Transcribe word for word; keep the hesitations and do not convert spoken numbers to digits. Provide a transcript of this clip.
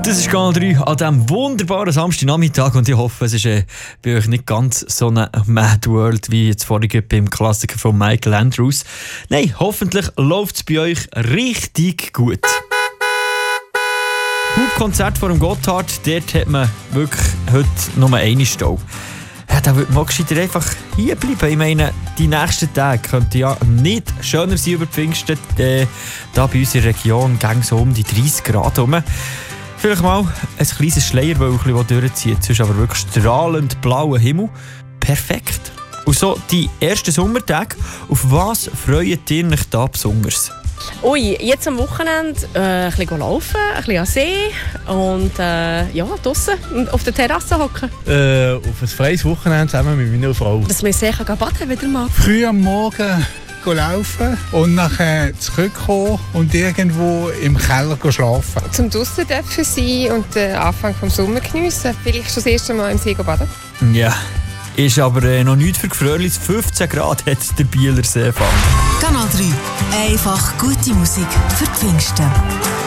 Das ist Kanal drei an diesem wunderbaren Samstagnachmittag und ich hoffe, es ist äh, bei euch nicht ganz so eine Mad World wie jetzt vorhin beim Klassiker von Michael Andrews. Nein, hoffentlich läuft es bei euch richtig gut. Hubkonzert vor dem Gotthard, dort hat man wirklich heute nur einen Stau. Ja, da würde man gescheiter einfach hier bleiben. Ich meine, die nächsten Tage könnten ja nicht schöner sein über Pfingsten. Äh, da bei uns in der Region ging es so um die dreißig Grad herum. Vielleicht mal ein kleines Schleierwölkchen, das durchzieht. Sonst aber wirklich strahlend blauer Himmel. Perfekt. Und so die ersten Sommertage, auf was freut ihr euch da besonders? Ui, jetzt am Wochenende äh, ein bisschen laufen, ein bisschen an den See und äh, ja, draussen auf der Terrasse hocken. Äh, auf ein freies Wochenende zusammen mit meiner Frau. Dass wir sicher baden wieder mal. Früh am Morgen laufen und nachher zurückkommen und irgendwo im Keller schlafen. Zum draussen dürfen sein und den Anfang des Sommers geniessen. Vielleicht schon das erste Mal im See baden. Ja, ist aber äh, noch nichts für Gefröhlis. fünfzehn Grad hat der Bieler Seefang. Kanal drei. Einfach gute Musik für Pfingsten.